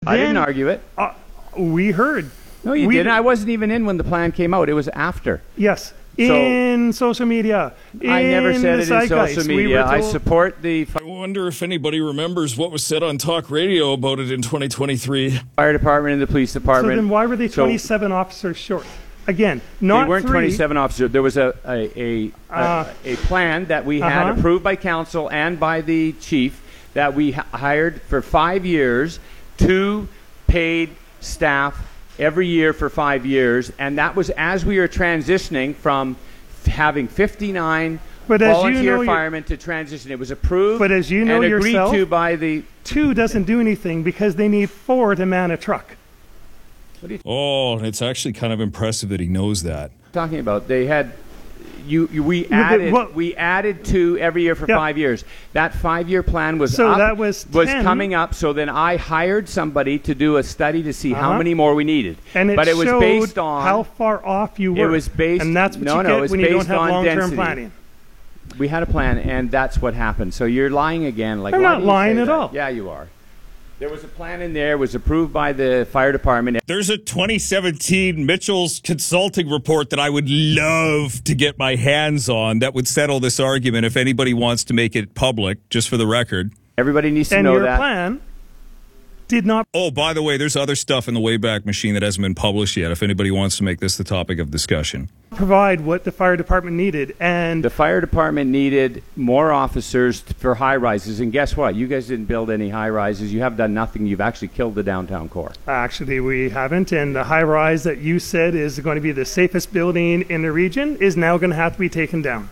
I didn't argue it. We heard. No, you didn't. I wasn't even in when the plan came out. It was after. Yes. In social media. I never said it in social media. I support the... I wonder if anybody remembers what was said on talk radio about it in 2023. Fire department and the police department. So then why were they 27 officers short? Again, not they weren't 3. 27 officers. There was a plan that we had approved by council and by the chief that we hired for 5 years, 2 paid staff every year for 5 years, and that was as we were transitioning from having 59 volunteer firemen to transition. It was approved but as you know and agreed yourself, to by the... 2 doesn't do anything because they need 4 to man a truck. It's actually kind of impressive that he knows that. Talking about they had... We added 2 every year for 5 years. That 5-year plan was coming up. So then I hired somebody to do a study to see how many more we needed. And it was based on how far off you were. It was based, and that's what you get when you don't have long-term planning. We had a plan, and that's what happened. So you're lying again. I'm not lying at all. Yeah, you are. There was a plan in there. It was approved by the fire department. There's a 2017 Mitchell's consulting report that I would love to get my hands on that would settle this argument if anybody wants to make it public, just for the record. Everybody needs to know that. And your plan did not... Oh, by the way, there's other stuff in the Wayback Machine that hasn't been published yet, if anybody wants to make this the topic of discussion. Provide what the fire department needed, and the fire department needed more officers for high rises. And guess what? You guys didn't build any high rises. You have done nothing. You've actually killed the downtown core. Actually, we haven't. And the high rise that you said is going to be the safest building in the region is now going to have to be taken down.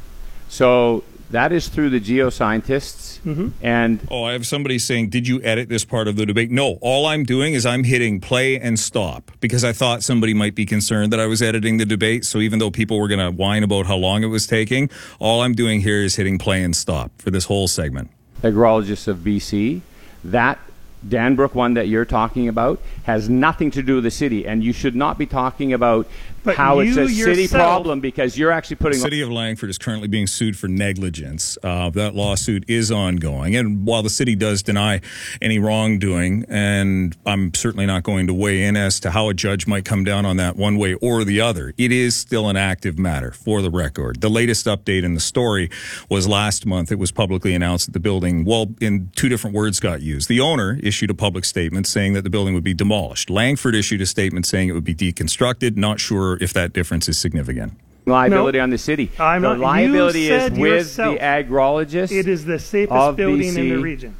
So that is through the geoscientists. And I have somebody saying, did you edit this part of the debate? No, all I'm doing is I'm hitting play and stop because I thought somebody might be concerned that I was editing the debate. So even though people were going to whine about how long it was taking, all I'm doing here is hitting play and stop for this whole segment. Agrologists of BC, that Danbrook one that you're talking about has nothing to do with the city, and you should not be talking about how it's a city problem because you're actually putting... The city of Langford is currently being sued for negligence. That lawsuit is ongoing, and while the city does deny any wrongdoing, and I'm certainly not going to weigh in as to how a judge might come down on that one way or the other, it is still an active matter, for the record. The latest update in the story was last month. It was publicly announced that the building, in 2 different words got used. The owner issued a public statement saying that the building would be demolished. Langford issued a statement saying it would be deconstructed. Not sure if that difference is significant. Liability on the city. The liability is with the agrologist. It is the safest building in the region.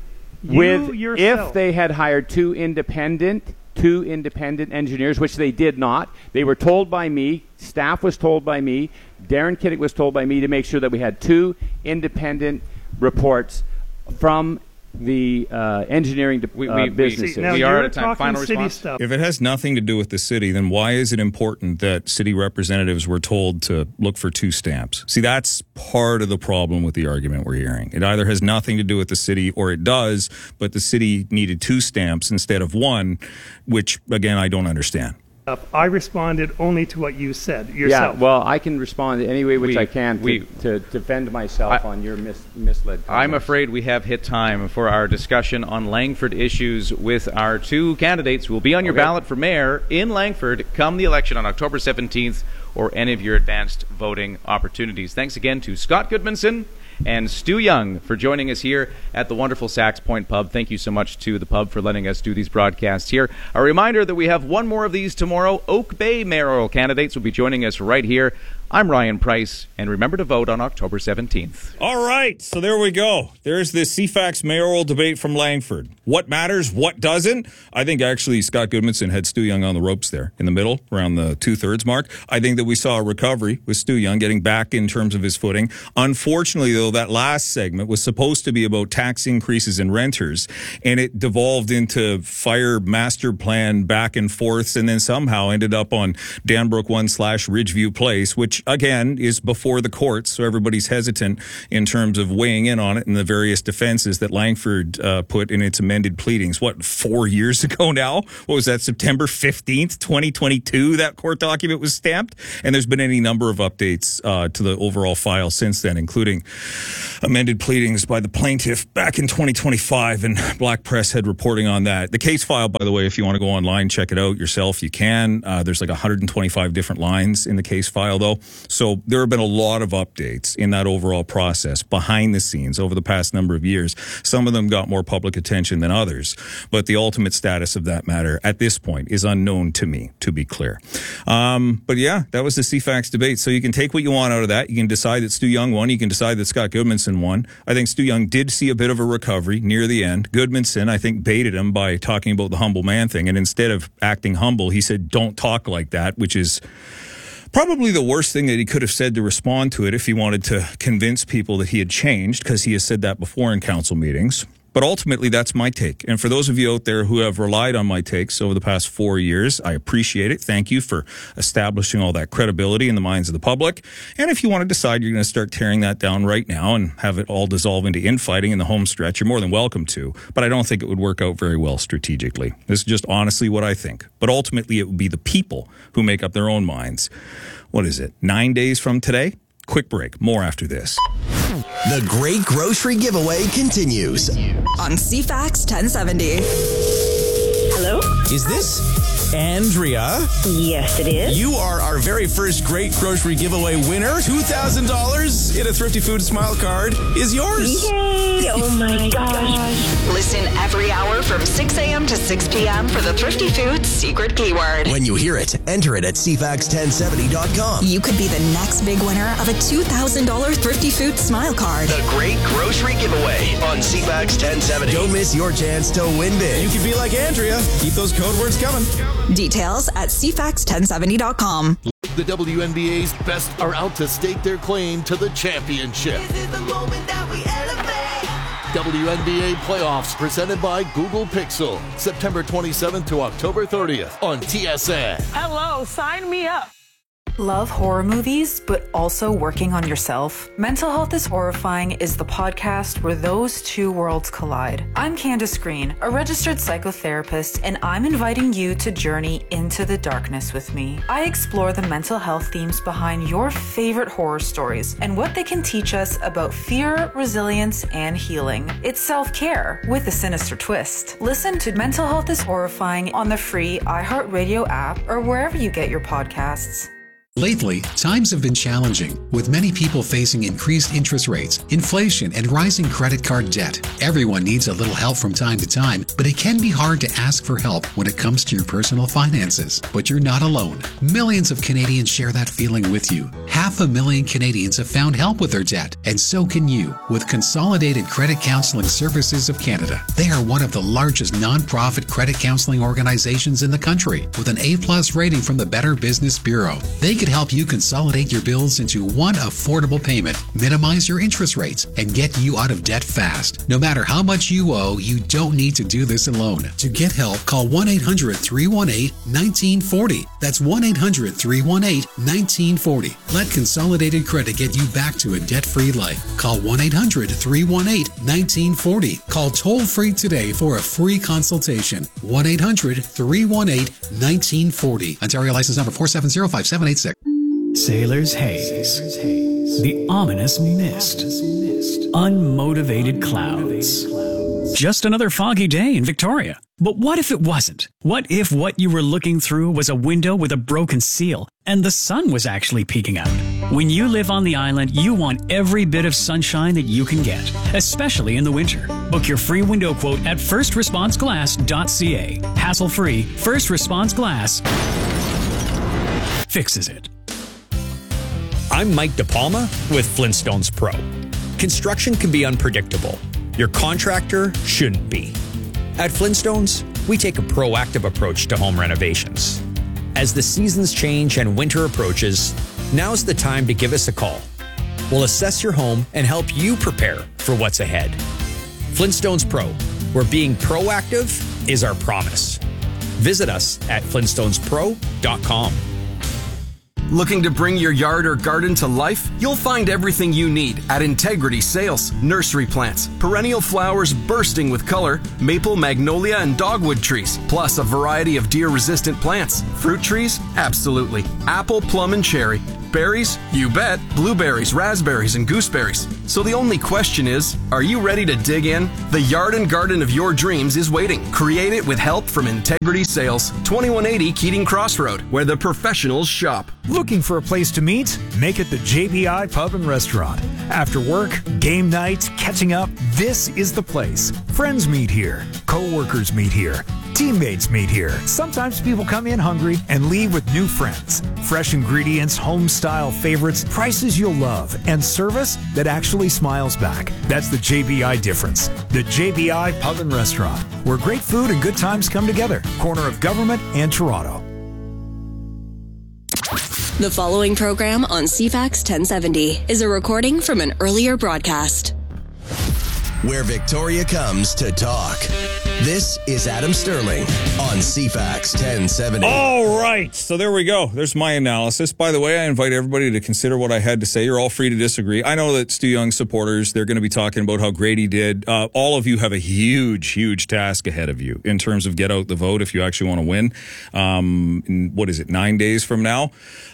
If they had hired 2 independent engineers, which they did not, they were told by me, staff was told by me, Darren Kiddick was told by me to make sure that we had 2 independent reports from the engineering businesses. We are out of time. Final response. If it has nothing to do with the city, then why is it important that city representatives were told to look for 2 stamps? See, that's part of the problem with the argument we're hearing. It either has nothing to do with the city or it does, but the city needed 2 stamps instead of 1, which, again, I don't understand. I responded only to what you said yourself. Yeah, well, I can respond any way which I can to defend myself on your misled comments. I'm afraid we have hit time for our discussion on Langford issues with our 2 candidates who will be on your ballot for mayor in Langford come the election on October 17th or any of your advanced voting opportunities. Thanks again to Scott Goodmanson and Stu Young for joining us here at the wonderful Sax Point Pub. Thank you so much to the pub for letting us do these broadcasts here. A reminder that we have 1 more of these tomorrow. Oak Bay mayoral candidates will be joining us right here. I'm Ryan Price, and remember to vote on October 17th. All right, so there we go. There's the CFAX mayoral debate from Langford. What matters, what doesn't? I think actually Scott Goodmanson had Stu Young on the ropes there in the middle, around the 2/3 mark. I think that we saw a recovery with Stu Young getting back in terms of his footing. Unfortunately, though, that last segment was supposed to be about tax increases in renters, and it devolved into fire master plan back and forths, and then somehow ended up on Danbrook 1/Ridgeview Place, which again is before the courts, so everybody's hesitant in terms of weighing in on it and the various defenses that Langford put in its amended pleadings. 4 years ago now? What was that, September 15th, 2022, that court document was stamped? And there's been any number of updates to the overall file since then, including amended pleadings by the plaintiff back in 2025, and Black Press had reporting on that. The case file, by the way, if you want to go online, check it out yourself, you can. There's like 125 different lines in the case file, though. So there have been a lot of updates in that overall process behind the scenes over the past number of years. Some of them got more public attention than others, but the ultimate status of that matter at this point is unknown to me, to be clear. But yeah, that was the CFAX debate. So you can take what you want out of that. You can decide that Stu Young won. You can decide that Scott Goodmanson won. I think Stu Young did see a bit of a recovery near the end. Goodmanson, I think, baited him by talking about the humble man thing. And instead of acting humble, he said, don't talk like that, which is probably the worst thing that he could have said to respond to it if he wanted to convince people that he had changed, because he has said that before in council meetings. But ultimately, that's my take. And for those of you out there who have relied on my takes over the past 4 years, I appreciate it. Thank you for establishing all that credibility in the minds of the public. And if you want to decide you're going to start tearing that down right now and have it all dissolve into infighting in the home stretch, you're more than welcome to. But I don't think it would work out very well strategically. This is just honestly what I think. But ultimately, it would be the people who make up their own minds. What is it, 9 days from today? Quick break. More after this. The Great Grocery Giveaway continues on CFAX 1070. Hello? Is this Andrea? Yes, it is. You are our very first Great Grocery Giveaway winner. $2,000 in a Thrifty Foods Smile Card is yours. Yay! Oh my gosh. Listen every hour from 6 a.m. to 6 p.m. for the Thrifty Foods secret keyword. When you hear it, enter it at CFAX1070.com. You could be the next big winner of a $2,000 Thrifty Foods Smile Card. The Great Grocery Giveaway on CFAX 1070. Don't miss your chance to win big. You could be like Andrea. Keep those code words coming. Details at CFAX1070.com. The WNBA's best are out to stake their claim to the championship. This is the moment that we elevate. WNBA playoffs presented by Google Pixel. September 27th to October 30th on TSN. Hello, sign me up. Love horror movies, but also working on yourself? Mental Health is Horrifying is the podcast where those two worlds collide. I'm Candace Green, a registered psychotherapist, and I'm inviting you to journey into the darkness with me. I explore the mental health themes behind your favorite horror stories and what they can teach us about fear, resilience, and healing. It's self-care with a sinister twist. Listen to Mental Health is Horrifying on the free iHeartRadio app or wherever you get your podcasts. Lately, times have been challenging, with many people facing increased interest rates, inflation, and rising credit card debt. Everyone needs a little help from time to time, but it can be hard to ask for help when it comes to your personal finances. But you're not alone. Millions of Canadians share that feeling with you. 500,000 Canadians have found help with their debt, and so can you, with Consolidated Credit Counseling Services of Canada. They are one of the largest nonprofit credit counseling organizations in the country, with an A+ rating from the Better Business Bureau. They could help you consolidate your bills into one affordable payment, minimize your interest rates, and get you out of debt fast. No matter how much you owe, you don't need to do this alone. To get help, call 1-800-318-1940. That's 1-800-318-1940. Let Consolidated Credit get you back to a debt-free life. Call 1-800-318-1940. Call toll-free today for a free consultation. 1-800-318-1940. Ontario license number 4705786. Sailor's haze, the ominous mist, unmotivated clouds. Just another foggy day in Victoria. But what if it wasn't? What if what you were looking through was a window with a broken seal and the sun was actually peeking out? When you live on the island, you want every bit of sunshine that you can get, especially in the winter. Book your free window quote at firstresponseglass.ca. Hassle-free, First Response Glass fixes it. I'm Mike DePalma with Flintstones Pro. Construction can be unpredictable. Your contractor shouldn't be. At Flintstones, we take a proactive approach to home renovations. As the seasons change and winter approaches, now's the time to give us a call. We'll assess your home and help you prepare for what's ahead. Flintstones Pro, where being proactive is our promise. Visit us at flintstonespro.com. Looking to bring your yard or garden to life? You'll find everything you need at Integrity Sales. Nursery plants, perennial flowers bursting with color, maple, magnolia, and dogwood trees, plus a variety of deer-resistant plants. Fruit trees? Absolutely. Apple, plum, and cherry. Berries? You bet. Blueberries, raspberries, and gooseberries. So the only question is, are you ready to dig in? The yard and garden of your dreams is waiting. Create it with help from Integrity Sales. 2180 Keating Crossroad, where the professionals shop. Looking for a place to meet? Make it the JBI Pub and Restaurant. After work, game nights, catching up, this is the place. Friends meet here. Co-workers meet here. Teammates meet here. Sometimes people come in hungry and leave with new friends. Fresh ingredients, home-style favorites, prices you'll love, and service that actually smiles back. That's the JBI difference. The JBI Pub and Restaurant, where great food and good times come together. Corner of Government and Toronto. The following program on CFAX 1070 is a recording from an earlier broadcast. Where Victoria comes to talk. This is Adam Sterling on CFAX 1070. All right. So there we go. There's my analysis. By the way, I invite everybody to consider what I had to say. You're all free to disagree. I know that Stu Young supporters, they're going to be talking about how great he did. All of you have a huge task ahead of you in terms of get out the vote if you actually want to win. In, 9 days from now?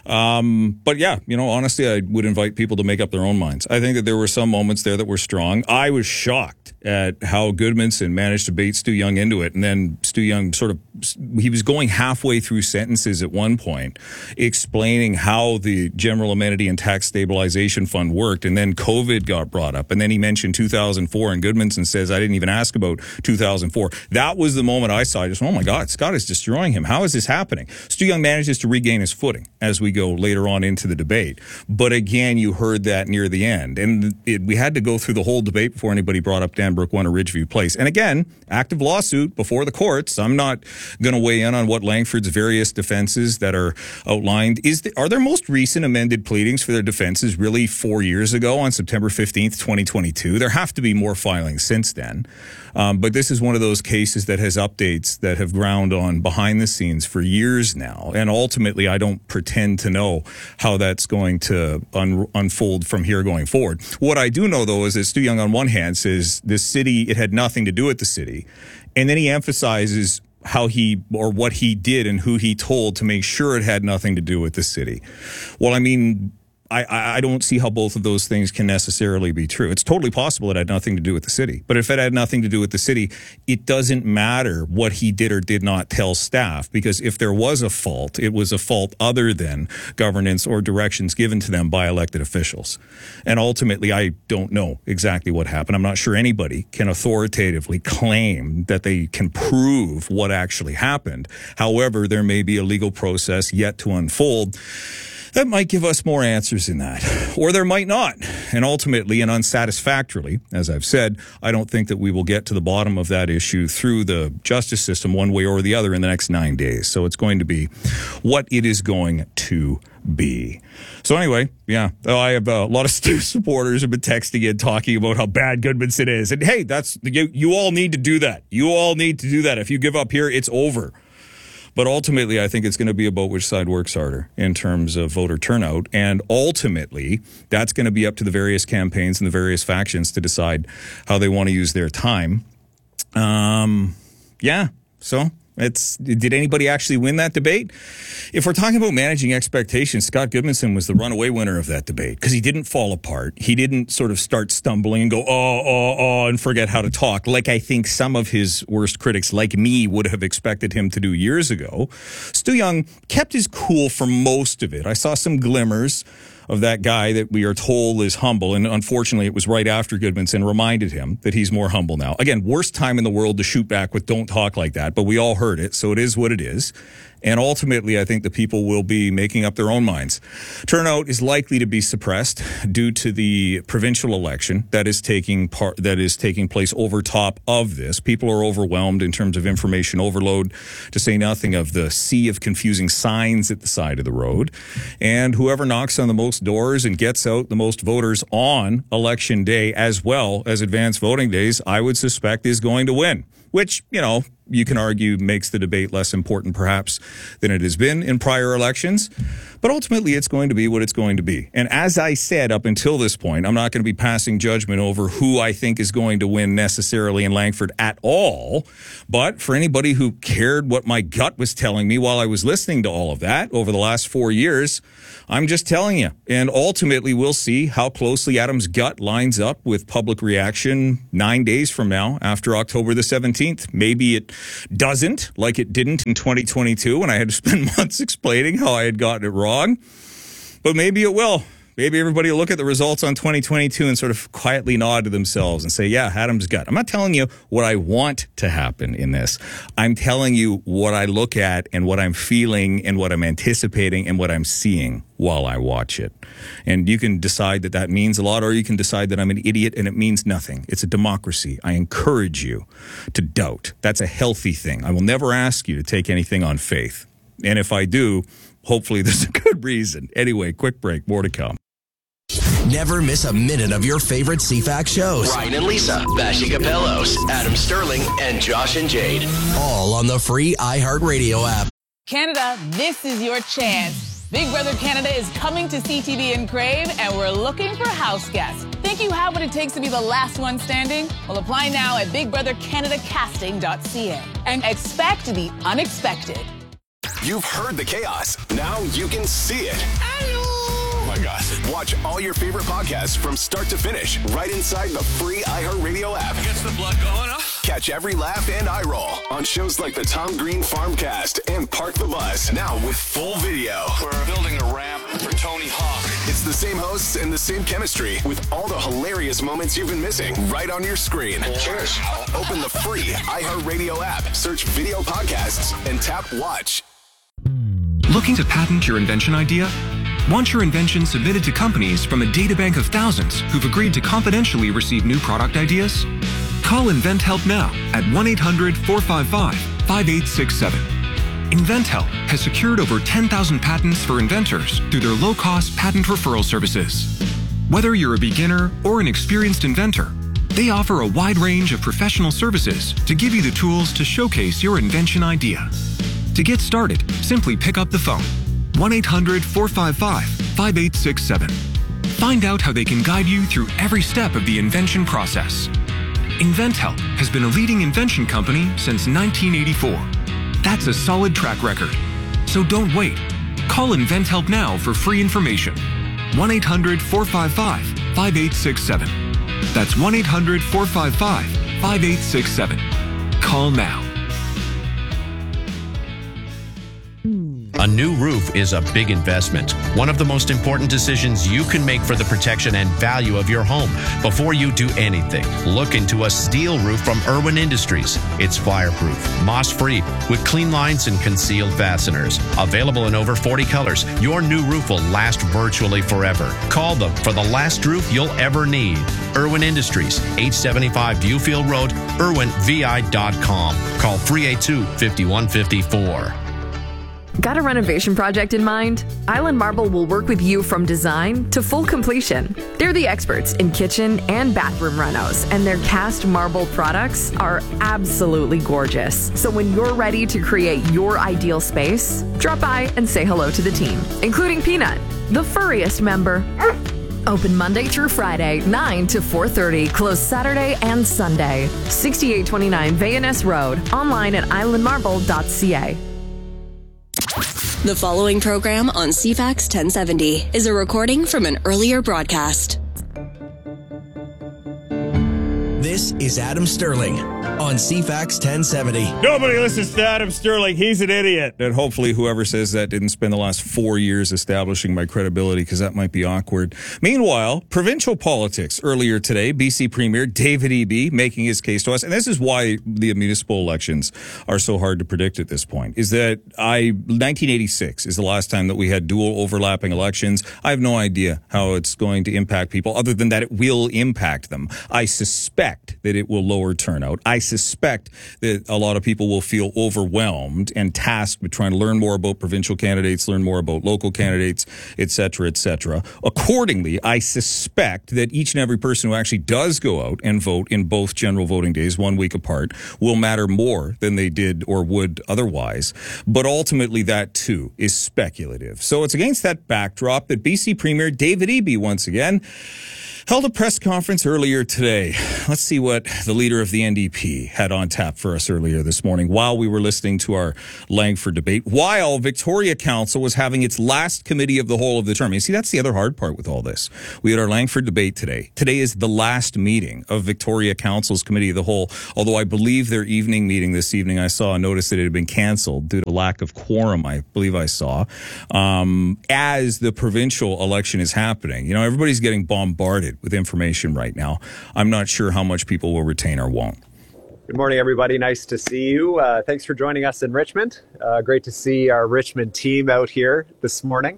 But yeah, honestly, I would invite people to make up their own minds. I think that there were some moments there that were strong. I was shocked at how Goodmanson managed to bait Stu Young into it. And then Stu Young he was going halfway through sentences at one point, explaining how the General Amenity and Tax Stabilization Fund worked. And then COVID got brought up. And then he mentioned 2004. And Goodmanson says, I didn't even ask about 2004. That was the moment I saw. I just, oh my God, Scott is destroying him. How is this happening? Stu Young manages to regain his footing as we go later on into the debate. But again, you heard that near the end. And we had to go through the whole debate before anybody brought up Danbrook 1 or Ridgeview Place. And again, active lawsuit before the courts. I'm not going to weigh in on what Langford's various defenses that are outlined. Are their most recent amended pleadings for their defenses really 4 years ago on September 15th, 2022? There have to be more filings since then. But this is one of those cases that has updates that have ground on behind the scenes for years now. And ultimately, I don't pretend to know how that's going to unfold from here going forward. What I do know, though, is that Stu Young on one hand says the city, it had nothing to do with the city. And then he emphasizes what he did and who he told to make sure it had nothing to do with the city. Well, I mean, I don't see how both of those things can necessarily be true. It's totally possible it had nothing to do with the city. But if it had nothing to do with the city, it doesn't matter what he did or did not tell staff, because if there was a fault, it was a fault other than governance or directions given to them by elected officials. And ultimately, I don't know exactly what happened. I'm not sure anybody can authoritatively claim that they can prove what actually happened. However, there may be a legal process yet to unfold that might give us more answers in that, or there might not. And ultimately and unsatisfactorily, as I've said, I don't think that we will get to the bottom of that issue through the justice system one way or the other in the next 9 days. So it's going to be what it is going to be. So anyway, yeah, I have a lot of Stu supporters have been texting in talking about how bad Goodmanson is. And hey, you all need to do that. You all need to do that. If you give up here, it's over. But ultimately, I think it's going to be about which side works harder in terms of voter turnout. And ultimately, that's going to be up to the various campaigns and the various factions to decide how they want to use their time. So did anybody actually win that debate? If we're talking about managing expectations, Scott Goodmanson was the runaway winner of that debate because he didn't fall apart. He didn't sort of start stumbling and go, and forget how to talk, like I think some of his worst critics, like me, would have expected him to do years ago. Stu Young kept his cool for most of it. I saw some glimmers of that guy that we are told is humble. And unfortunately, it was right after Goodmanson reminded him that he's more humble now. Again, worst time in the world to shoot back with don't talk like that, but we all heard it. So it is what it is. And ultimately, I think the people will be making up their own minds. Turnout is likely to be suppressed due to the provincial election that is taking place over top of this. People are overwhelmed in terms of information overload, to say nothing of the sea of confusing signs at the side of the road. And whoever knocks on the most doors and gets out the most voters on election day, as well as advanced voting days, I would suspect is going to win. Which, you can argue makes the debate less important perhaps than it has been in prior elections. But ultimately, it's going to be what it's going to be. And as I said up until this point, I'm not going to be passing judgment over who I think is going to win necessarily in Langford at all. But for anybody who cared what my gut was telling me while I was listening to all of that over the last 4 years, I'm just telling you. And ultimately, we'll see how closely Adam's gut lines up with public reaction 9 days from now after October the 17th. Maybe it doesn't, like it didn't in 2022 when I had to spend months explaining how I had gotten it wrong. But maybe it will. Maybe everybody will look at the results on 2022 and sort of quietly nod to themselves and say, yeah, Adam's gut. I'm not telling you what I want to happen in this. I'm telling you what I look at and what I'm feeling and what I'm anticipating and what I'm seeing while I watch it. And you can decide that that means a lot, or you can decide that I'm an idiot and it means nothing. It's a democracy. I encourage you to doubt. That's a healthy thing. I will never ask you to take anything on faith. And if I do, hopefully there's a good reason. Anyway, quick break. More to come. Never miss a minute of your favorite CFAX shows. Ryan and Lisa, Vashi Capellos, Adam Sterling, and Josh and Jade. All on the free iHeartRadio app. Canada, this is your chance. Big Brother Canada is coming to CTV and Crave, and we're looking for house guests. Think you have what it takes to be the last one standing? Well, apply now at BigBrotherCanadaCasting.ca and expect the unexpected. You've heard the chaos. Now you can see it. Oh my God. Watch all your favorite podcasts from start to finish right inside the free iHeartRadio app. Gets the blood going, huh? Catch every laugh and eye roll on shows like the Tom Green Farmcast and Park the Bus. Now with full video. We're building a ramp for Tony Hawk. It's the same hosts and the same chemistry with all the hilarious moments you've been missing right on your screen. Cheers. Open the free iHeartRadio app, search video podcasts, and tap watch. Looking to patent your invention idea? Want your invention submitted to companies from a databank of thousands who've agreed to confidentially receive new product ideas? Call InventHelp now at 1-800-455-5867. InventHelp has secured over 10,000 patents for inventors through their low-cost patent referral services. Whether you're a beginner or an experienced inventor, they offer a wide range of professional services to give you the tools to showcase your invention idea. To get started, simply pick up the phone, 1-800-455-5867. Find out how they can guide you through every step of the invention process. InventHelp has been a leading invention company since 1984. That's a solid track record. So don't wait. Call InventHelp now for free information. 1-800-455-5867. That's 1-800-455-5867. Call now. A new roof is a big investment. One of the most important decisions you can make for the protection and value of your home. Before you do anything, look into a steel roof from Irwin Industries. It's fireproof, moss-free, with clean lines and concealed fasteners. Available in over 40 colors, your new roof will last virtually forever. Call them for the last roof you'll ever need. Irwin Industries, 875 Viewfield Road, irwinvi.com. Call 382-5154. Got a renovation project in mind? Island Marble will work with you from design to full completion. They're the experts in kitchen and bathroom renos, and their cast marble products are absolutely gorgeous. So when you're ready to create your ideal space, drop by and say hello to the team, including Peanut, the furriest member. Open Monday through Friday, 9 to 4:30. Closed Saturday and Sunday. 6829 Vayaness Road. Online at islandmarble.ca. The following program on CFAX 1070 is a recording from an earlier broadcast. This is Adam Sterling on CFAX 1070. Nobody listens to Adam Sterling. He's an idiot. And hopefully whoever says that didn't spend the last 4 years establishing my credibility, because that might be awkward. Meanwhile, provincial politics. Earlier today, BC Premier David Eby making his case to us. And this is why the municipal elections are so hard to predict at this point, is that 1986 is the last time that we had dual overlapping elections. I have no idea how it's going to impact people other than that it will impact them. I suspect suspect that it will lower turnout. I suspect that a lot of people will feel overwhelmed and tasked with trying to learn more about provincial candidates, learn more about local candidates, et cetera, et cetera. Accordingly, I suspect that each and every person who actually does go out and vote in both general voting days, 1 week apart, will matter more than they did or would otherwise. But ultimately, that too is speculative. So it's against that backdrop that BC Premier David Eby once again held a press conference earlier today. Let's see what the leader of the NDP had on tap for us earlier this morning while we were listening to our Langford debate, while Victoria Council was having its last committee of the whole of the term. You see, that's the other hard part with all this. We had our Langford debate today. Today is the last meeting of Victoria Council's committee of the whole, although I believe their evening meeting this evening, I saw a notice that it had been canceled due to lack of quorum, I believe I saw, as the provincial election is happening. You know, everybody's getting bombarded with information right now. I'm not sure how much people will retain or won't. Good morning, everybody. Nice to see you. Thanks for joining us in Richmond. Great to see our Richmond team out here this morning.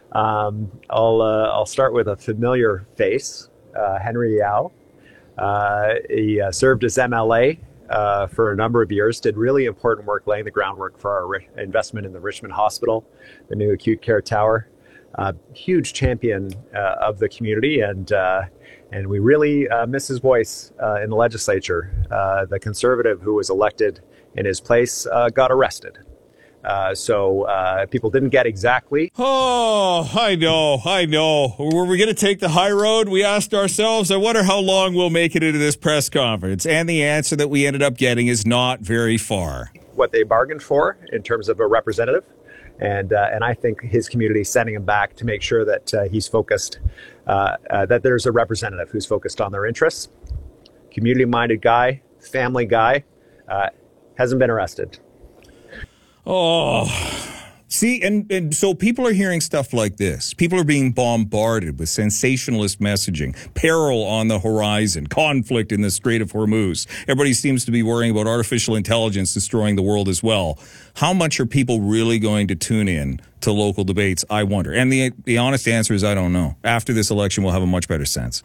I'll start with a familiar face, Henry Yao. He served as MLA for a number of years, did really important work laying the groundwork for our investment in the Richmond Hospital, the new acute care tower. Huge champion of the community, and we really miss his voice in the legislature. The Conservative who was elected in his place got arrested. So people didn't get exactly. Oh, I know. Were we going to take the high road? We asked ourselves. I wonder how long we'll make it into this press conference. And the answer that we ended up getting is not very far. What they bargained for in terms of a representative. And I think his community is sending him back to make sure that he's focused, that there's a representative who's focused on their interests. Community-minded guy, family guy, hasn't been arrested. Oh, see, and so people are hearing stuff like this. People are being bombarded with sensationalist messaging, peril on the horizon, conflict in the Strait of Hormuz. Everybody seems to be worrying about artificial intelligence destroying the world as well. How much are people really going to tune in to local debates? I wonder. And the honest answer is I don't know. After this election, we'll have a much better sense.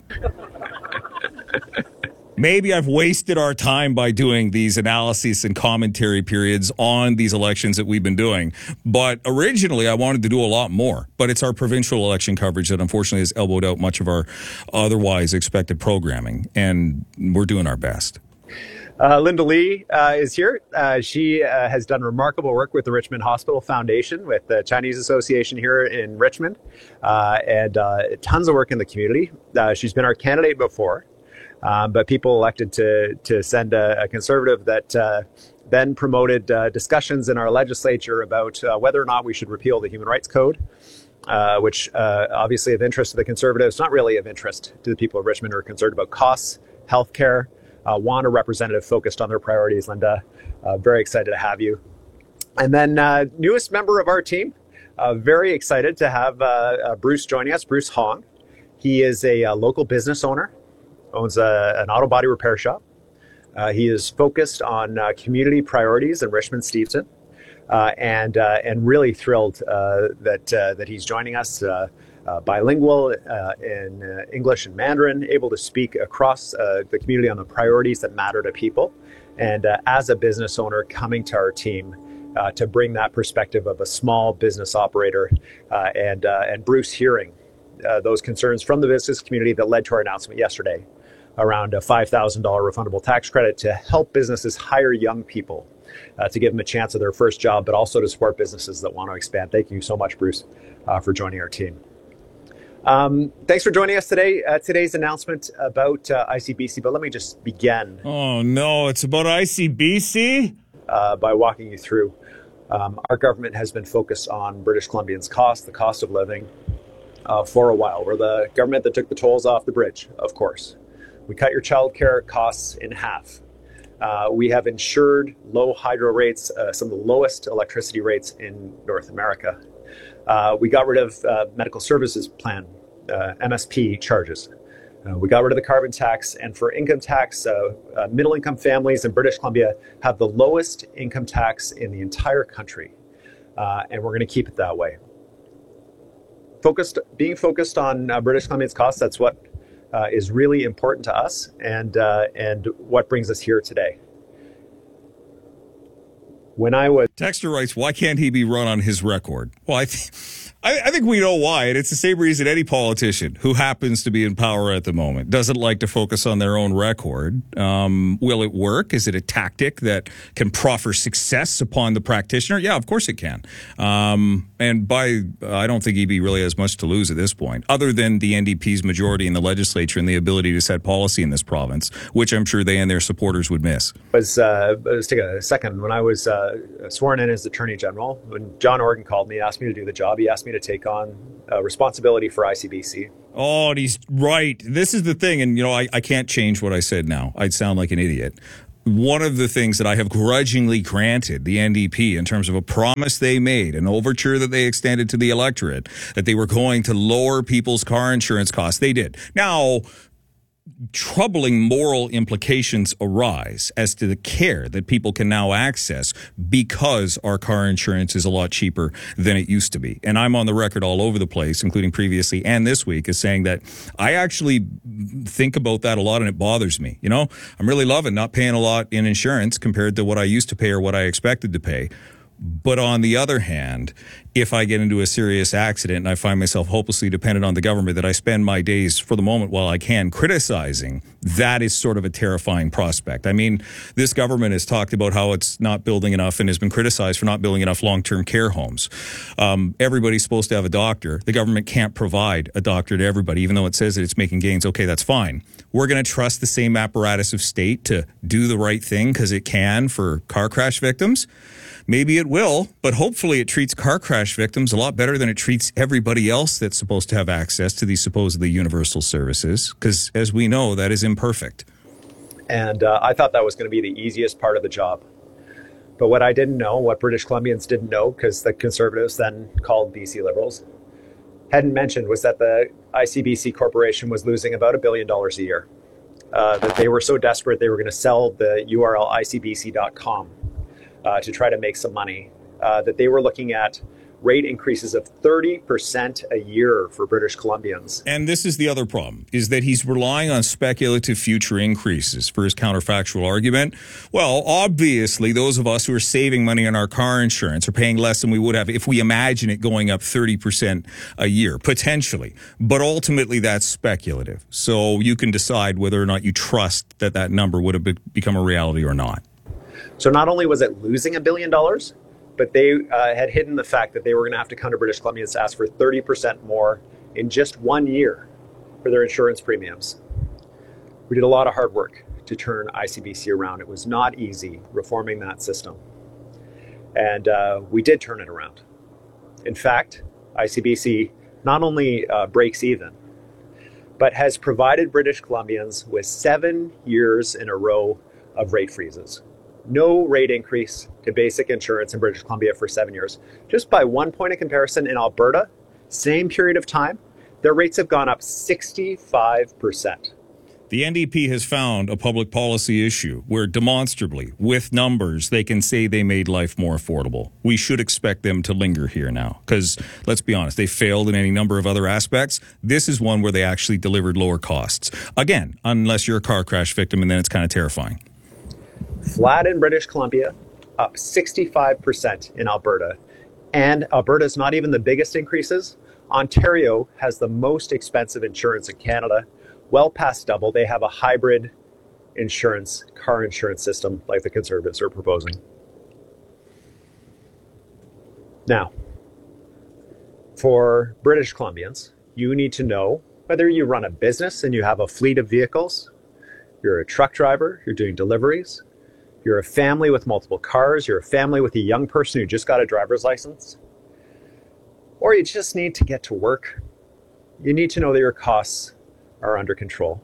Maybe I've wasted our time by doing these analyses and commentary periods on these elections that we've been doing. But originally, I wanted to do a lot more. But it's our provincial election coverage that unfortunately has elbowed out much of our otherwise expected programming. And we're doing our best. Linda Lee is here. She has done remarkable work with the Richmond Hospital Foundation, with the Chinese Association here in Richmond, and tons of work in the community. She's been our candidate before. But people elected to send a Conservative that then promoted discussions in our legislature about whether or not we should repeal the Human Rights Code, which obviously of interest to the Conservatives, not really of interest to the people of Richmond who are concerned about costs, healthcare, want a representative focused on their priorities. Linda, very excited to have you. And then newest member of our team, very excited to have Bruce joining us, Bruce Hong. He is a local business owner. Owns an auto body repair shop. He is focused on community priorities in Richmond, Stevenson, and really thrilled that he's joining us. Bilingual in English and Mandarin, able to speak across the community on the priorities that matter to people, and as a business owner coming to our team to bring that perspective of a small business operator, and Bruce hearing those concerns from the business community that led to our announcement yesterday around a $5,000 refundable tax credit to help businesses hire young people to give them a chance at their first job, but also to support businesses that want to expand. Thank you so much, Bruce, for joining our team. Thanks for joining us today. Today's announcement about ICBC, but let me just begin. Oh, no, it's about ICBC? By walking you through. Our government has been focused on British Columbians' the cost of living, for a while. We're the government that took the tolls off the bridge, of course. We cut your childcare costs in half. We have insured low hydro rates, some of the lowest electricity rates in North America. We got rid of medical services plan, MSP charges. We got rid of the carbon tax, and for income tax, middle income families in British Columbia have the lowest income tax in the entire country, and we're going to keep it that way. Being focused on British Columbians' costs, that's what is really important to us and what brings us here today. When I was... Texter writes, why can't he be run on his record? Well, I think we know why, and it's the same reason any politician who happens to be in power at the moment doesn't like to focus on their own record. Will it work? Is it a tactic that can proffer success upon the practitioner? Yeah, of course it can. And I don't think EB really has much to lose at this point, other than the NDP's majority in the legislature and the ability to set policy in this province, which I'm sure they and their supporters would miss. Let's take a second. When I was sworn in as Attorney General, when John Organ called me, asked me to do the job, he asked me to take on responsibility for ICBC. Oh, and he's right. This is the thing, and I can't change what I said now. I'd sound like an idiot. One of the things that I have grudgingly granted the NDP in terms of a promise they made, an overture that they extended to the electorate, that they were going to lower people's car insurance costs, they did. Now, troubling moral implications arise as to the care that people can now access because our car insurance is a lot cheaper than it used to be. And I'm on the record all over the place, including previously and this week, as saying that I actually think about that a lot and it bothers me. I'm really loving not paying a lot in insurance compared to what I used to pay or what I expected to pay. But on the other hand, if I get into a serious accident and I find myself hopelessly dependent on the government, that I spend my days, for the moment while I can, criticizing, that is sort of a terrifying prospect. I mean, this government has talked about how it's not building enough and has been criticized for not building enough long-term care homes. Everybody's supposed to have a doctor. The government can't provide a doctor to everybody, even though it says that it's making gains. Okay, that's fine. We're going to trust the same apparatus of state to do the right thing because it can for car crash victims. Maybe it will, but hopefully it treats car crash victims a lot better than it treats everybody else that's supposed to have access to these supposedly universal services, because as we know, that is imperfect. And I thought that was going to be the easiest part of the job. But what I didn't know, what British Columbians didn't know, because the Conservatives then called BC Liberals, hadn't mentioned, was that the ICBC Corporation was losing about $1 billion a year. That they were so desperate they were going to sell the URL icbc.com. To try to make some money, that they were looking at rate increases of 30% a year for British Columbians. And this is the other problem, is that he's relying on speculative future increases for his counterfactual argument. Well, obviously, those of us who are saving money on our car insurance are paying less than we would have if we imagine it going up 30% a year, potentially. But ultimately, that's speculative. So you can decide whether or not you trust that that number would have become a reality or not. So not only was it losing $1 billion, but they had hidden the fact that they were going to have to come to British Columbians to ask for 30% more in just 1 year for their insurance premiums. We did a lot of hard work to turn ICBC around. It was not easy reforming that system. And we did turn it around. In fact, ICBC not only breaks even, but has provided British Columbians with 7 years in a row of rate freezes. No rate increase to basic insurance in British Columbia for 7 years. Just by 1 point of comparison, in Alberta, same period of time, their rates have gone up 65%. The NDP has found a public policy issue where demonstrably, with numbers, they can say they made life more affordable. We should expect them to linger here now because, let's be honest, they failed in any number of other aspects. This is one where they actually delivered lower costs. Again, unless you're a car crash victim, and then it's kind of terrifying. Flat in British Columbia, up 65% in Alberta. And Alberta's not even the biggest increases. Ontario has the most expensive insurance in Canada, well past double. They have a hybrid insurance, car insurance system like the Conservatives are proposing. Now, for British Columbians, you need to know whether you run a business and you have a fleet of vehicles, you're a truck driver, you're doing deliveries, you're a family with multiple cars, you're a family with a young person who just got a driver's license, or you just need to get to work. You need to know that your costs are under control.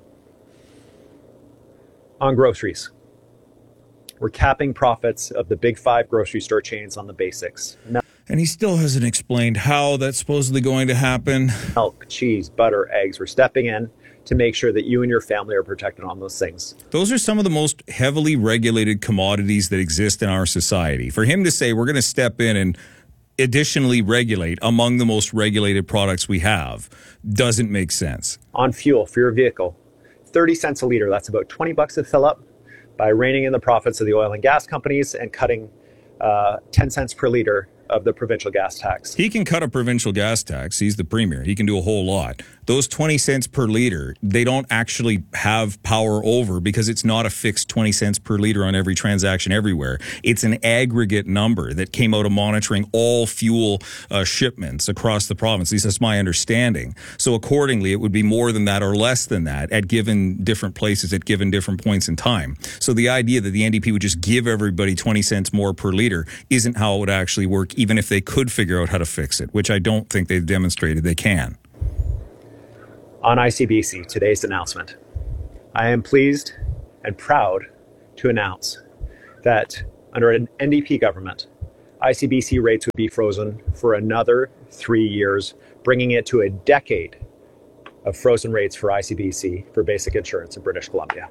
On groceries, we're capping profits of the big 5 grocery store chains on the basics. And he still hasn't explained how that's supposedly going to happen. Milk, cheese, butter, eggs. We're stepping in to make sure that you and your family are protected on those things. Those are some of the most heavily regulated commodities that exist in our society. For him to say we're going to step in and additionally regulate among the most regulated products we have doesn't make sense. On fuel for your vehicle, 30 cents a liter. That's about 20 bucks to fill up, by reining in the profits of the oil and gas companies and cutting 10 cents per liter of the provincial gas tax. He can cut a provincial gas tax. He's the premier. He can do a whole lot. Those 20 cents per liter, they don't actually have power over because it's not a fixed 20 cents per liter on every transaction everywhere. It's an aggregate number that came out of monitoring all fuel shipments across the province. At least that's my understanding. So accordingly, it would be more than that or less than that at given different places at given different points in time. So the idea that the NDP would just give everybody 20 cents more per liter isn't how it would actually work, even if they could figure out how to fix it, which I don't think they've demonstrated they can. On ICBC, today's announcement, I am pleased and proud to announce that under an NDP government, ICBC rates would be frozen for another 3 years, bringing it to a decade of frozen rates for ICBC for basic insurance in British Columbia.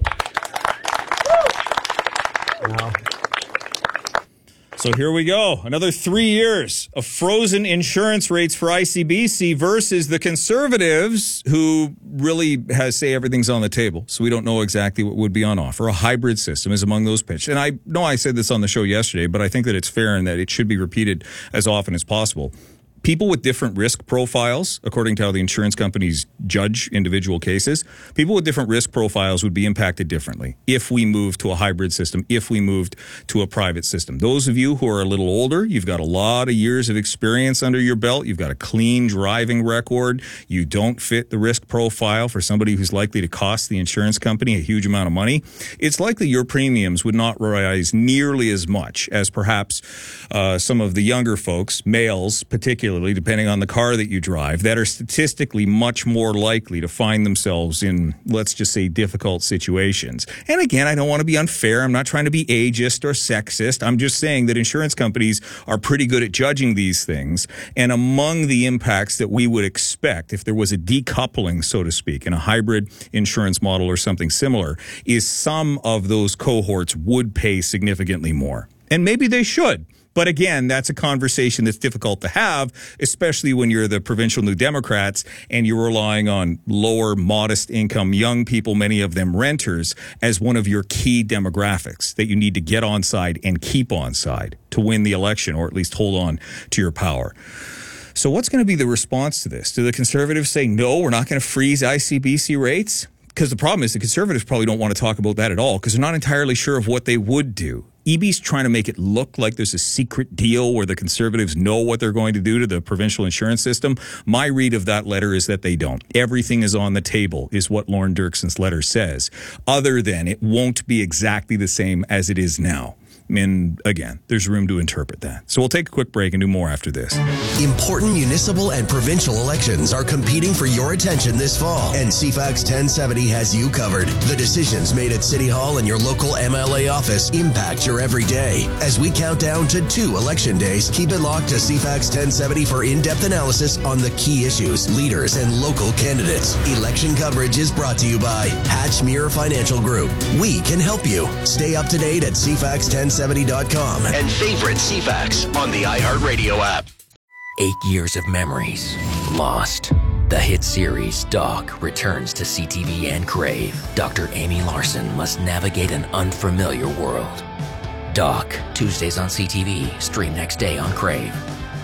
So here we go. Another 3 years of frozen insurance rates for ICBC versus the Conservatives, who really say everything's on the table. So we don't know exactly what would be on offer. A hybrid system is among those pitched. And I know I said this on the show yesterday, but I think that it's fair and that it should be repeated as often as possible. People with different risk profiles, according to how the insurance companies judge individual cases, people with different risk profiles would be impacted differently if we moved to a hybrid system, if we moved to a private system. Those of you who are a little older, you've got a lot of years of experience under your belt, you've got a clean driving record, you don't fit the risk profile for somebody who's likely to cost the insurance company a huge amount of money, it's likely your premiums would not rise nearly as much as perhaps some of the younger folks, males particularly, depending on the car that you drive, that are statistically much more likely to find themselves in, let's just say, difficult situations. And again, I don't want to be unfair. I'm not trying to be ageist or sexist. I'm just saying that insurance companies are pretty good at judging these things. And among the impacts that we would expect if there was a decoupling, so to speak, in a hybrid insurance model or something similar, is some of those cohorts would pay significantly more. And maybe they should. But again, that's a conversation that's difficult to have, especially when you're the provincial New Democrats and you're relying on lower, modest income young people, many of them renters, as one of your key demographics that you need to get on side and keep on side to win the election, or at least hold on to your power. So what's going to be the response to this? Do the Conservatives say, no, we're not going to freeze ICBC rates? Because the problem is the Conservatives probably don't want to talk about that at all because they're not entirely sure of what they would do. EB's trying to make it look like there's a secret deal where the Conservatives know what they're going to do to the provincial insurance system. My read of that letter is that they don't. Everything is on the table, is what Lauren Dirkson's letter says, other than it won't be exactly the same as it is now. And again, there's room to interpret that. So we'll take a quick break and do more after this. Important municipal and provincial elections are competing for your attention this fall, and CFAX 1070 has you covered. The decisions made at City Hall and your local MLA office impact your everyday. As we count down to 2 election days, keep it locked to CFAX 1070 for in-depth analysis on the key issues, leaders, and local candidates. Election coverage is brought to you by Hatchmere Financial Group. We can help you. Stay up to date at CFAX1070.com and favorite CFAX on the iHeartRadio app. 8 years of memories lost. The hit series Doc returns to CTV and Crave. Dr. Amy Larson must navigate an unfamiliar world. Doc, Tuesdays on CTV, stream next day on Crave.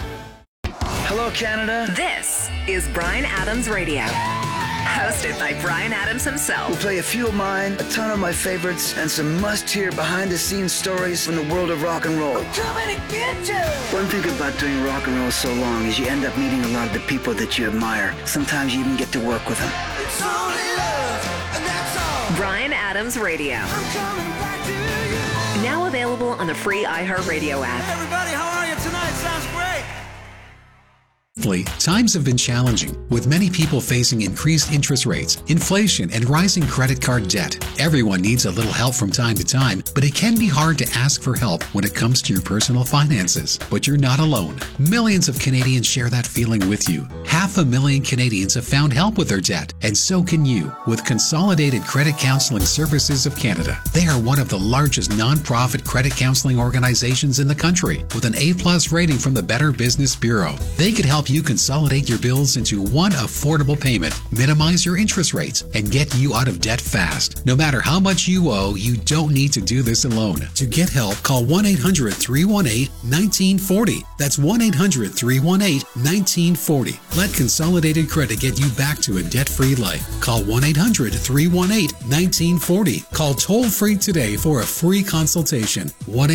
Hello, Canada. This is Bryan Adams Radio. Hosted by Bryan Adams himself. We'll play a few of mine, a ton of my favorites, and some must-hear behind-the-scenes stories from the world of rock and roll. I'm coming to get you! One thing about doing rock and roll so long is you end up meeting a lot of the people that you admire. Sometimes you even get to work with them. It's only love, and that's all. Bryan Adams Radio. I'm coming back to you. Now available on the free iHeartRadio app. Hey everybody, how are you tonight? Sounds great. Times have been challenging, with many people facing increased interest rates, inflation, and rising credit card debt. Everyone needs a little help from time to time, but it can be hard to ask for help when it comes to your personal finances. But you're not alone. Millions of Canadians share that feeling with you. Have 500,000 Canadians have found help with their debt, and so can you with Consolidated Credit Counseling Services of Canada. They are one of the largest non-profit credit counseling organizations in the country with an A+ rating from the Better Business Bureau. They could help you consolidate your bills into one affordable payment, minimize your interest rates, and get you out of debt fast. No matter how much you owe, you don't need to do this alone. To get help, call 1-800-318-1940. That's 1-800-318-1940. Let Consolidated Credit get you back to a debt-free life. Call 1-800-318-1940. Call toll-free today for a free consultation.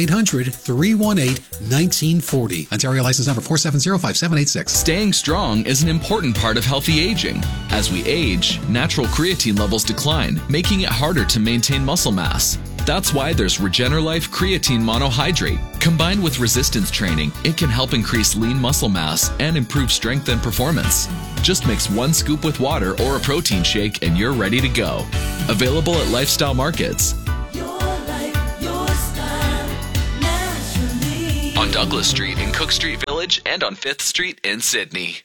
1-800-318-1940. Ontario license number 4705786. Staying strong is an important part of healthy aging. As we age, natural creatine levels decline, making it harder to maintain muscle mass. That's why there's Regenerlife Creatine Monohydrate. Combined with resistance training, it can help increase lean muscle mass and improve strength and performance. Just mix 1 scoop with water or a protein shake and you're ready to go. Available at Lifestyle Markets. On Douglas Street in Cook Street Village and on 5th Street in Sydney.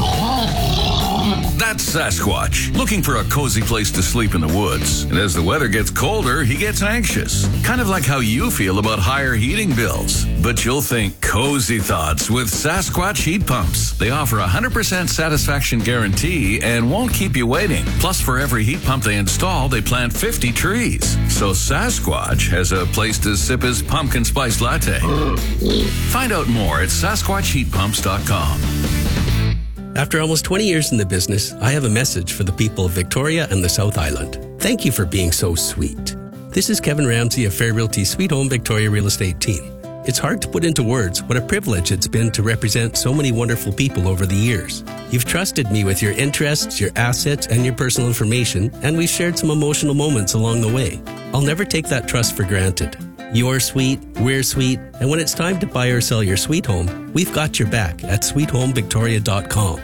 That's Sasquatch, looking for a cozy place to sleep in the woods. And as the weather gets colder, he gets anxious. Kind of like how you feel about higher heating bills. But you'll think cozy thoughts with Sasquatch heat pumps. They offer a 100% satisfaction guarantee and won't keep you waiting. Plus, for every heat pump they install, they plant 50 trees. So Sasquatch has a place to sip his pumpkin spice latte. Find out more at SasquatchHeatPumps.com. After almost 20 years in the business, I have a message for the people of Victoria and the South Island. Thank you for being so sweet. This is Kevin Ramsey of Fair Realty Sweet Home Victoria Real Estate Team. It's hard to put into words what a privilege it's been to represent so many wonderful people over the years. You've trusted me with your interests, your assets, and your personal information, and we've shared some emotional moments along the way. I'll never take that trust for granted. You're sweet, we're sweet, and when it's time to buy or sell your sweet home, we've got your back at sweethomevictoria.com.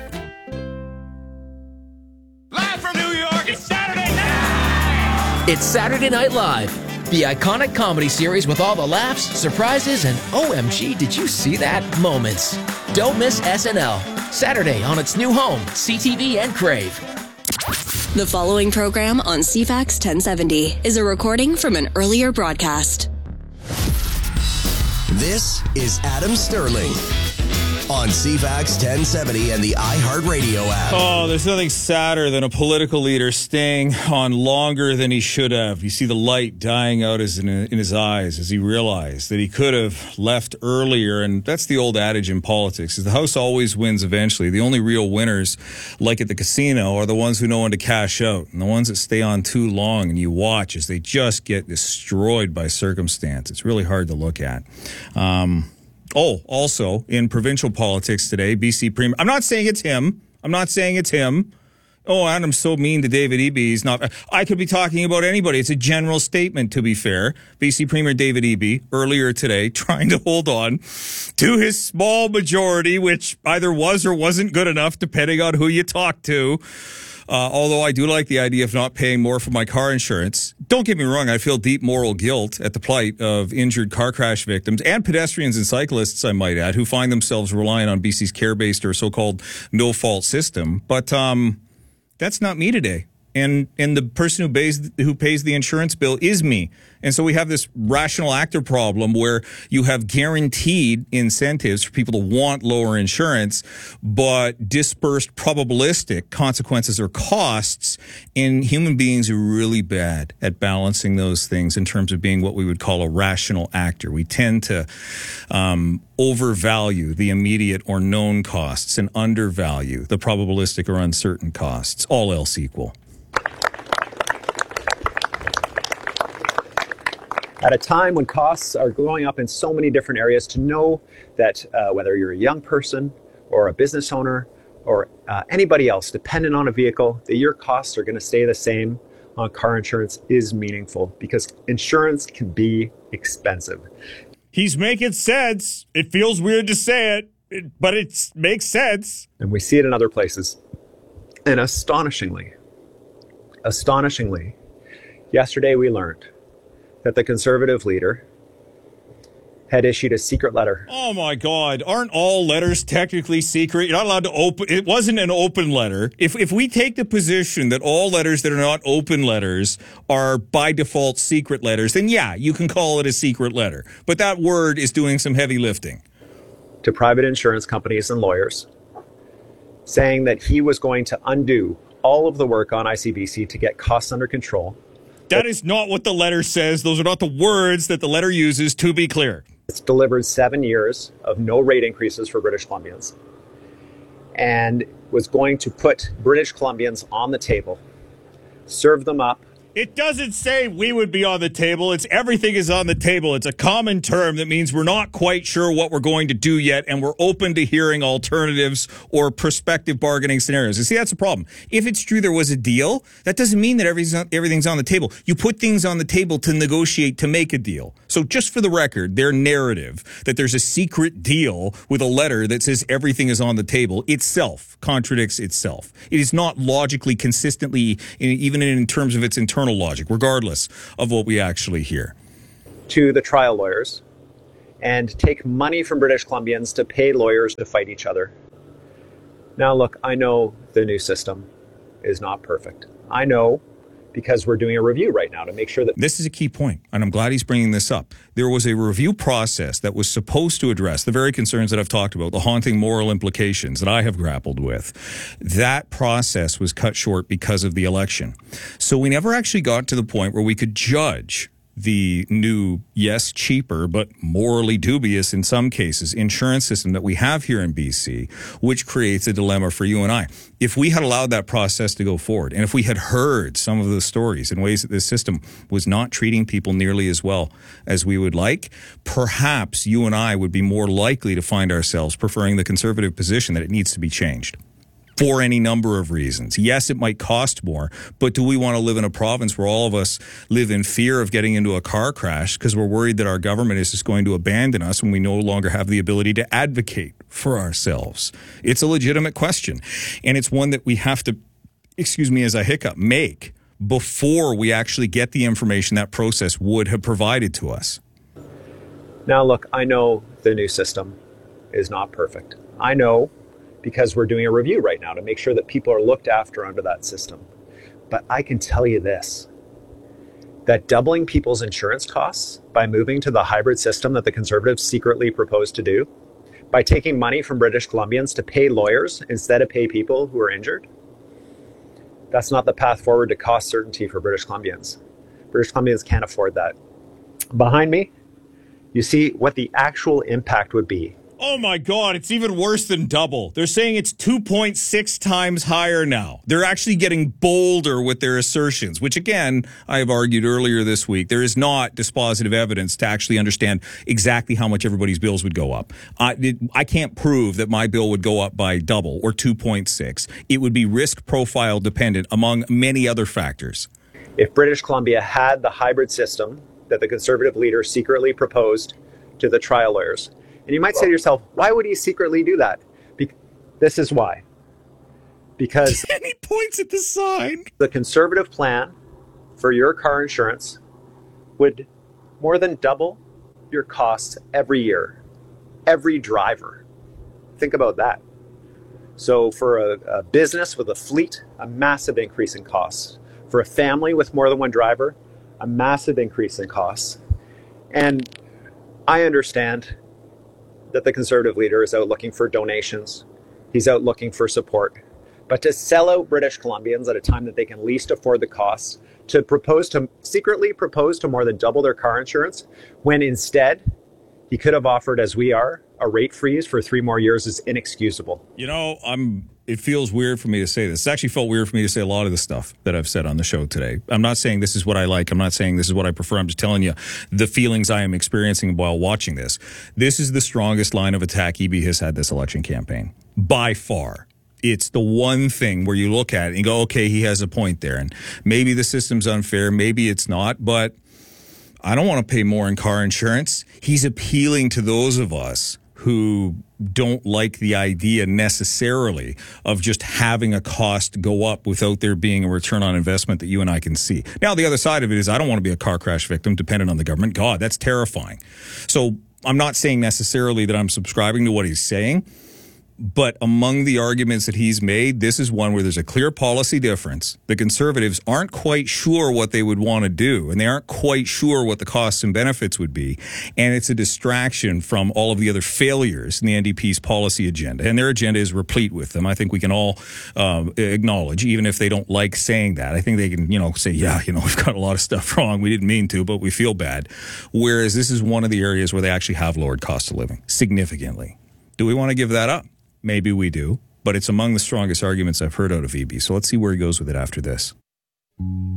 Live from New York, it's Saturday night! It's Saturday Night Live, the iconic comedy series with all the laughs, surprises, and OMG, did you see that? Moments. Don't miss SNL. Saturday on its new home, CTV and Crave. The following program on CFAX 1070 is a recording from an earlier broadcast. This is Adam Sterling on CFAX 1070 and the iHeartRadio app. Oh, there's nothing sadder than a political leader staying on longer than he should have. You see the light dying out in his eyes as he realized that he could have left earlier. And that's the old adage in politics, is the house always wins eventually. The only real winners, like at the casino, are the ones who know when to cash out, and the ones that stay on too long and you watch as they just get destroyed by circumstance. It's really hard to look at. Also, in provincial politics today, BC Premier... I'm not saying it's him. Oh, Adam's so mean to David Eby. He's not... I could be talking about anybody. It's a general statement, to be fair. BC Premier David Eby, earlier today, trying to hold on to his small majority, which either was or wasn't good enough, depending on who you talk to. Although I do like the idea of not paying more for my car insurance. Don't get me wrong, I feel deep moral guilt at the plight of injured car crash victims and pedestrians and cyclists, I might add, who find themselves relying on BC's care-based or so-called no-fault system. But that's not me today. And the person who pays the insurance bill is me. And so we have this rational actor problem where you have guaranteed incentives for people to want lower insurance, but dispersed probabilistic consequences or costs in human beings who are really bad at balancing those things in terms of being what we would call a rational actor. We tend to overvalue the immediate or known costs and undervalue the probabilistic or uncertain costs, all else equal. At a time when costs are going up in so many different areas, to know that whether you're a young person or a business owner or anybody else dependent on a vehicle, that your costs are going to stay the same on car insurance is meaningful, because insurance can be expensive. He's making sense. It feels weird to say it, but it makes sense. And we see it in other places. And astonishingly, yesterday we learned that the Conservative leader had issued a secret letter. Oh my God. Aren't all letters technically secret? You're not allowed to open. It wasn't an open letter. If we take the position that all letters that are not open letters are by default secret letters, then yeah, you can call it a secret letter. But that word is doing some heavy lifting. To private insurance companies and lawyers, saying that he was going to undo all of the work on ICBC to get costs under control. That is not what the letter says. Those are not the words that the letter uses, to be clear. It's delivered 7 years of no rate increases for British Columbians and was going to put British Columbians on the table, serve them up. It doesn't say we would be on the table. It's everything is on the table. It's a common term that means we're not quite sure what we're going to do yet, and we're open to hearing alternatives or prospective bargaining scenarios. You see, that's the problem. If it's true there was a deal, that doesn't mean that everything's on the table. You put things on the table to negotiate, to make a deal. So just for the record, their narrative that there's a secret deal with a letter that says everything is on the table itself contradicts itself. It is not logically consistently, even in terms of its internal logic, regardless of what we actually hear. To the trial lawyers and take money from British Columbians to pay lawyers to fight each other. Now, look, I know the new system is not perfect. I know, because we're doing a review right now to make sure that... This is a key point, and I'm glad he's bringing this up. There was a review process that was supposed to address the very concerns that I've talked about, the haunting moral implications that I have grappled with. That process was cut short because of the election. So we never actually got to the point where we could judge the new, yes, cheaper, but morally dubious in some cases, insurance system that we have here in BC, which creates a dilemma for you and I. If we had allowed that process to go forward, and if we had heard some of the stories in ways that this system was not treating people nearly as well as we would like, perhaps you and I would be more likely to find ourselves preferring the conservative position that it needs to be changed. For any number of reasons. Yes, it might cost more, but do we want to live in a province where all of us live in fear of getting into a car crash because we're worried that our government is just going to abandon us when we no longer have the ability to advocate for ourselves? It's a legitimate question, and it's one that we have to, excuse me as I hiccup, make before we actually get the information that process would have provided to us. Now, look, I know the new system is not perfect. I know, because we're doing a review right now to make sure that people are looked after under that system. But I can tell you this, that doubling people's insurance costs by moving to the hybrid system that the Conservatives secretly proposed to do, by taking money from British Columbians to pay lawyers instead of pay people who are injured, that's not the path forward to cost certainty for British Columbians. British Columbians can't afford that. Behind me, you see what the actual impact would be. Oh my God, it's even worse than double. They're saying it's 2.6 times higher now. They're actually getting bolder with their assertions, which again, I have argued earlier this week, there is not dispositive evidence to actually understand exactly how much everybody's bills would go up. I can't prove that my bill would go up by double or 2.6. It would be risk profile dependent among many other factors. If British Columbia had the hybrid system that the Conservative leader secretly proposed to the trial lawyers, and you might say to yourself, why would he secretly do that? This is why. Because he points at the sign. The Conservative plan for your car insurance would more than double your costs every year. Every driver. Think about that. So for a business with a fleet, a massive increase in costs. For a family with more than one driver, a massive increase in costs. And I understand that the Conservative leader is out looking for donations. He's out looking for support. But to sell out British Columbians at a time that they can least afford the costs, to secretly propose to more than double their car insurance, when instead he could have offered, as we are, a rate freeze for 3 more years is inexcusable. You know, it feels weird for me to say this. It actually felt weird for me to say a lot of the stuff that I've said on the show today. I'm not saying this is what I like. I'm not saying this is what I prefer. I'm just telling you the feelings I am experiencing while watching this. This is the strongest line of attack EB has had this election campaign. By far. It's the one thing where you look at it and go, okay, he has a point there. And maybe the system's unfair. Maybe it's not. But I don't want to pay more in car insurance. He's appealing to those of us who don't like the idea necessarily of just having a cost go up without there being a return on investment that you and I can see. Now, the other side of it is I don't want to be a car crash victim dependent on the government. God, that's terrifying. So I'm not saying necessarily that I'm subscribing to what he's saying, but among the arguments that he's made, this is one where there's a clear policy difference. The Conservatives aren't quite sure what they would want to do, and they aren't quite sure what the costs and benefits would be. And it's a distraction from all of the other failures in the NDP's policy agenda. And their agenda is replete with them. I think we can all acknowledge, even if they don't like saying that. I think they can, say, we've got a lot of stuff wrong. We didn't mean to, but we feel bad. Whereas this is one of the areas where they actually have lowered cost of living significantly. Do we want to give that up? Maybe we do, but it's among the strongest arguments I've heard out of EB. So let's see where he goes with it after this.